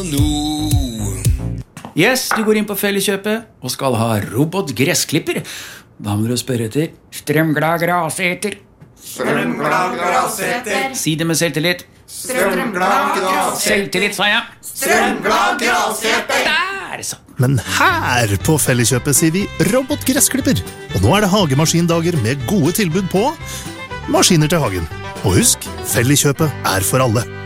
Yes, du går inn på Felleskjøpet og skal ha robotgressklipper. Da må du spørre etter strømglad graseter. Strømglad graseter. Si det med selvtillit. Strømglad graseter. Selvtillit, sa jeg. Strømglad graseter. Der, så. Men her på Felleskjøpet sier vi robotgressklipper. Og nå er det hagemaskindager med gode tilbud på maskiner til hagen. Og husk, Felleskjøpet er for alle.